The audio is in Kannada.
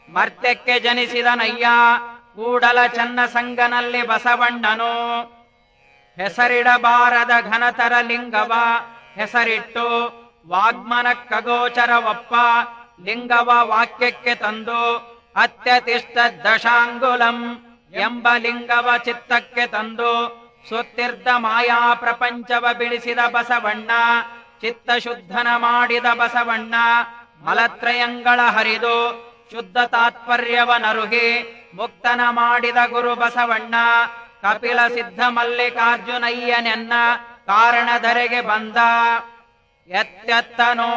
ಮರ್ತ್ಯಕ್ಕೆ ಜನಿಸಿದನಯ್ಯ ಕೂಡಲ ಚನ್ನ ಸಂಗನಲ್ಲಿ ಬಸವಣ್ಣನು. ಹೆಸರಿಡಬಾರದ ಘನತರ ಲಿಂಗವ ಹೆಸರಿಟ್ಟು ವಾಗ್ಮನ ಖಗೋಚರವಪ್ಪ ಲಿಂಗವ ವಾಕ್ಯಕ್ಕೆ ತಂದು ಅತ್ಯತಿಷ್ಠ ದಶಾಂಗುಲಂ ಎಂಬ ಲಿಂಗವ ಚಿತ್ತಕ್ಕೆ ತಂದು ಸುತ್ತಿರ್ದ ಮಾಯಾ ಪ್ರಪಂಚವ ಬಿಡಿಸಿದ ಬಸವಣ್ಣ. ಚಿತ್ತ ಶುದ್ಧನ ಮಾಡಿದ ಬಸವಣ್ಣ ಮಲತ್ರಯಂಗಳ ಹರಿದು ಶುದ್ಧ ತಾತ್ಪರ್ಯವನರುಹಿ ಮುಕ್ತನ ಮಾಡಿದ ಗುರು ಬಸವಣ್ಣ. ಕಪಿಲ ಸಿದ್ಧ ಮಲ್ಲಿಕಾರ್ಜುನಯ್ಯನೆನ್ನ ಕಾರಣಧರೆಗೆ ಬಂದ. ಎತ್ತೆತ್ತನೋ